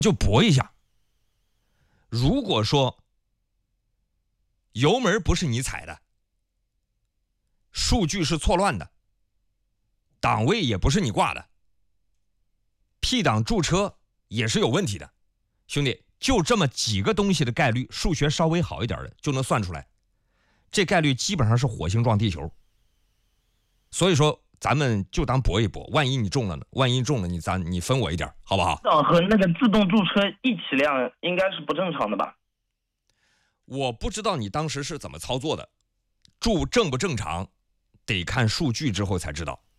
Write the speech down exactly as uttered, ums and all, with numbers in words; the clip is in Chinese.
就搏一下。如果说油门不是你踩的，数据是错乱的，档位也不是你挂的，P 档驻车也是有问题的，兄弟，就这么几个东西的概率，数学稍微好一点的就能算出来，这概率基本上是火星撞地球。所以说咱们就当搏一搏，万一你中了呢？万一中了你咱你分我一点，好不好？ 档和那个自动驻车一起亮应该是不正常的吧？ 我不知道你当时是怎么操作的，驻正不正常得看数据之后才知道。